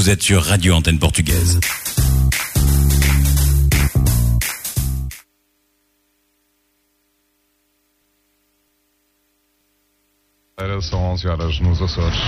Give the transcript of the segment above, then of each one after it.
Vous êtes sur Radio Antenne Portugaise. São 11 horas nos Açores.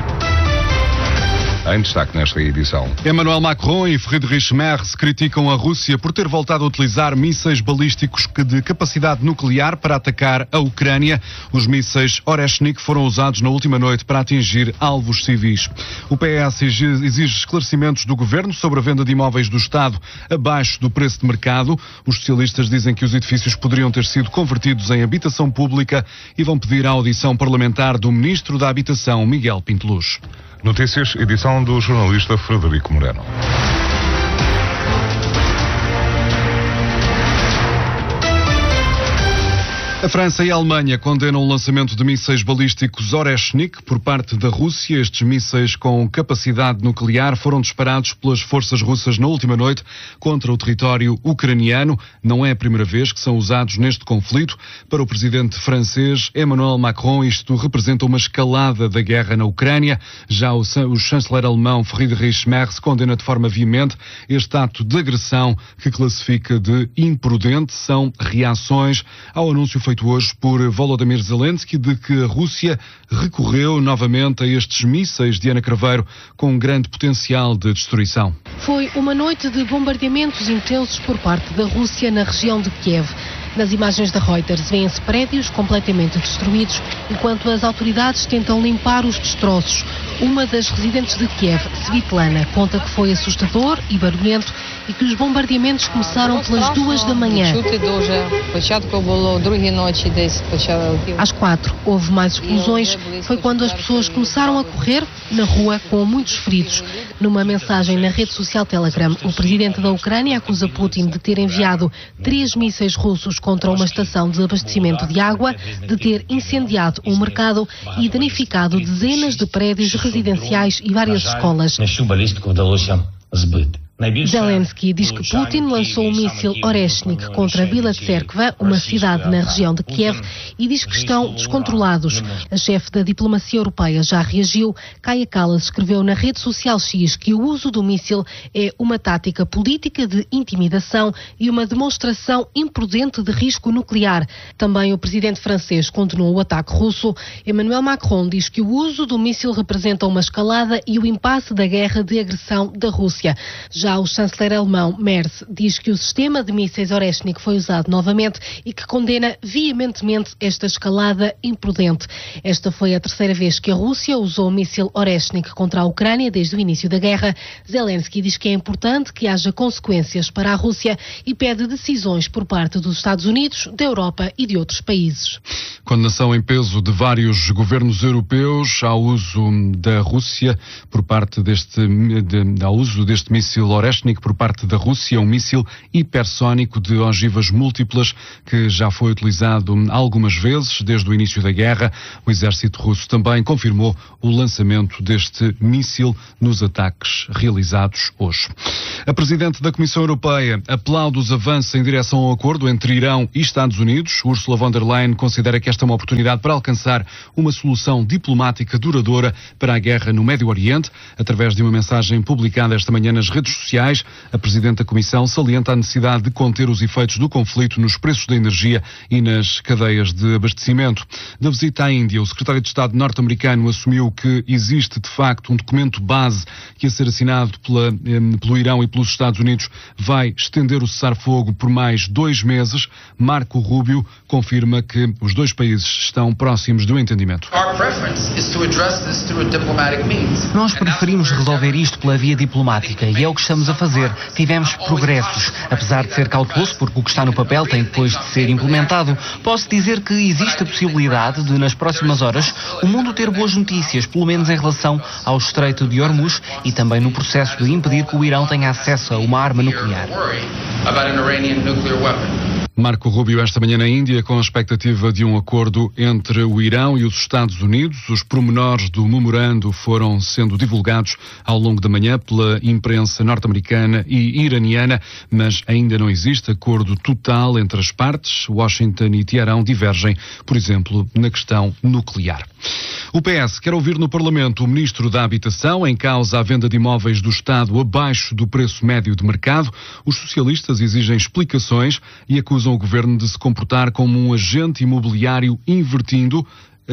Em destaque nesta edição. Emmanuel Macron e Friedrich Merz criticam a Rússia por ter voltado a utilizar mísseis balísticos de capacidade nuclear para atacar a Ucrânia. Os mísseis Oreshnik foram usados na última noite para atingir alvos civis. O PS exige esclarecimentos do governo sobre a venda de imóveis do Estado abaixo do preço de mercado. Os socialistas dizem que os edifícios poderiam ter sido convertidos em habitação pública e vão pedir a audição parlamentar do Ministro da Habitação, Miguel Pinteluz. Notícias, edição do jornalista Frederico Moreno. A França e a Alemanha condenam o lançamento de mísseis balísticos Oreshnik por parte da Rússia. Estes mísseis com capacidade nuclear foram disparados pelas forças russas na última noite contra o território ucraniano. Não é a primeira vez que são usados neste conflito. Para o presidente francês Emmanuel Macron, isto representa uma escalada da guerra na Ucrânia. Já o chanceler alemão Friedrich Merz condena de forma veemente este ato de agressão que classifica de imprudente. São reações ao anúncio feito hoje por Volodymyr Zelensky de que a Rússia recorreu novamente a estes mísseis de Ana Craveiro com um grande potencial de destruição. Foi uma noite de bombardeamentos intensos por parte da Rússia na região de Kiev. Nas imagens da Reuters vêem-se prédios completamente destruídos, enquanto as autoridades tentam limpar os destroços. Uma das residentes de Kiev, Svitlana, conta que foi assustador e barulhento e que os bombardeamentos começaram pelas 2 da manhã. Às 4 houve mais explosões. Foi quando as pessoas começaram a correr na rua com muitos feridos. Numa mensagem na rede social Telegram, o presidente da Ucrânia acusa Putin de ter enviado 3 mísseis russos contra uma estação de abastecimento de água, de ter incendiado um mercado e danificado dezenas de prédios residenciais e várias escolas. Zelensky diz que Putin lançou o míssil Oreshnik contra a Vila de Cerkva, uma cidade na região de Kiev, e diz que estão descontrolados. A chefe da diplomacia europeia já reagiu. Kaja Kallas escreveu na rede social X que o uso do míssil é uma tática política de intimidação e uma demonstração imprudente de risco nuclear. Também o presidente francês condenou o ataque russo. Emmanuel Macron diz que o uso do míssil representa uma escalada e o impasse da guerra de agressão da Rússia. Já o chanceler alemão Merz diz que o sistema de mísseis Oreshnik foi usado novamente e que condena veementemente esta escalada imprudente. Esta foi a terceira vez que a Rússia usou o míssil Oreshnik contra a Ucrânia desde o início da guerra. Zelensky diz que é importante que haja consequências para a Rússia e pede decisões por parte dos Estados Unidos, da Europa e de outros países. Condenação em peso de vários governos europeus ao uso da Rússia por parte ao uso deste míssil Oreshnik por parte da Rússia, um míssil hipersónico de ogivas múltiplas que já foi utilizado algumas vezes desde o início da guerra. O exército russo também confirmou o lançamento deste míssil nos ataques realizados hoje. A presidente da Comissão Europeia aplaude os avanços em direção ao acordo entre Irão e Estados Unidos. Ursula von der Leyen considera que esta é uma oportunidade para alcançar uma solução diplomática duradoura para a guerra no Médio Oriente. Através de uma mensagem publicada esta manhã nas redes sociais, a Presidente da Comissão salienta a necessidade de conter os efeitos do conflito nos preços da energia e nas cadeias de abastecimento. Da visita à Índia, o Secretário de Estado norte-americano assumiu que existe, de facto, um documento base que, a ser assinado pelo Irão e pelos Estados Unidos, vai estender o cessar-fogo por mais 2 meses. Marco Rubio confirma que os dois países estão próximos do entendimento. Nós preferimos resolver isto pela via diplomática e é o que estamos a fazer. Tivemos progressos, apesar de ser cauteloso porque o que está no papel tem depois de ser implementado. Posso dizer que existe a possibilidade de, nas próximas horas, o mundo ter boas notícias, pelo menos em relação ao Estreito de Hormuz e também no processo de impedir que o Irão tenha acesso a uma arma nuclear. Marco Rubio esta manhã na Índia com a expectativa de um acordo entre o Irão e os Estados Unidos. Os pormenores do memorando foram sendo divulgados ao longo da manhã pela imprensa norte-americana e iraniana, mas ainda não existe acordo total entre as partes. Washington e Teherão divergem, por exemplo, na questão nuclear. O PS quer ouvir no Parlamento o Ministro da Habitação, em causa a venda de imóveis do Estado abaixo do preço médio de mercado. Os socialistas exigem explicações e acusam o Governo de se comportar como um agente imobiliário invertido,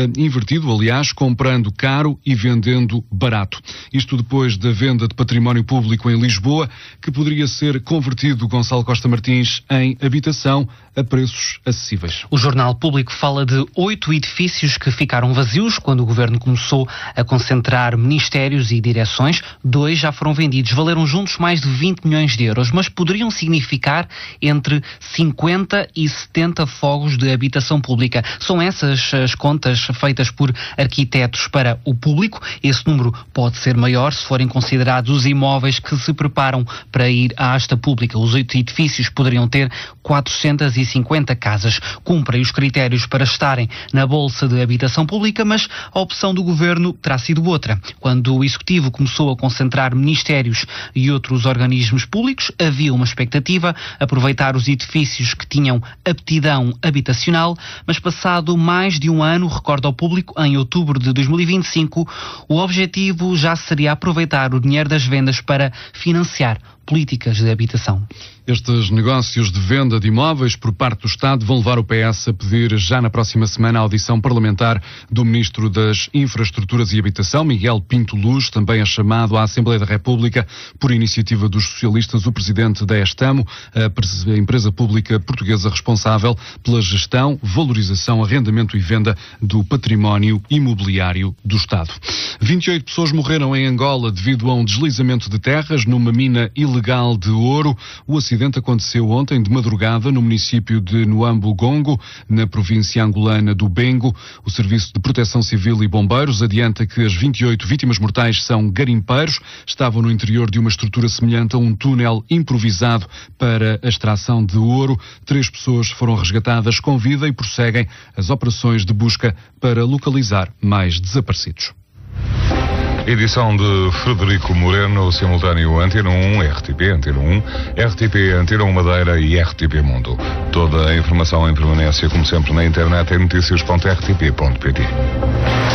comprando caro e vendendo barato. Isto depois da venda de património público em Lisboa, que poderia ser convertido, Gonçalo Costa Martins, em habitação a preços acessíveis. O Jornal Público fala de 8 edifícios que ficaram vazios quando o Governo começou a concentrar ministérios e direções. 2 já foram vendidos, valeram juntos mais de 20 milhões de euros, mas poderiam significar entre 50 e 70 fogos de habitação pública. São essas as contas feitas por arquitetos para o público. Esse número pode ser maior se forem considerados os imóveis que se preparam para ir à asta pública. Os 8 edifícios poderiam ter 450 casas. Cumprem os critérios para estarem na Bolsa de Habitação Pública, mas a opção do Governo terá sido outra. Quando o Executivo começou a concentrar ministérios e outros organismos públicos, havia uma expectativa, aproveitar os edifícios que tinham aptidão habitacional, mas passado mais de um ano, recorda ao público, em outubro de 2025, o objetivo já seria aproveitar o dinheiro das vendas para financiar políticas de habitação. Estes negócios de venda de imóveis por parte do Estado vão levar o PS a pedir já na próxima semana a audição parlamentar do Ministro das Infraestruturas e Habitação, Miguel Pinto Luz. Também é chamado à Assembleia da República, por iniciativa dos socialistas, o presidente da Estamo, a empresa pública portuguesa responsável pela gestão, valorização, arrendamento e venda do património imobiliário do Estado. 28 pessoas morreram em Angola devido a um deslizamento de terras numa mina ilegal de ouro. O acidente aconteceu ontem de madrugada no município de Nuambo-Gongo, na província angolana do Bengo. O Serviço de Proteção Civil e Bombeiros adianta que as 28 vítimas mortais são garimpeiros. Estavam no interior de uma estrutura semelhante a um túnel improvisado para a extração de ouro. 3 pessoas foram resgatadas com vida e prosseguem as operações de busca para localizar mais desaparecidos. Edição de Frederico Moreno, simultâneo Antena 1, RTP Antena 1, RTP Antena 1 Madeira e RTP Mundo. Toda a informação em permanência, como sempre, na internet em noticias.rtp.pt.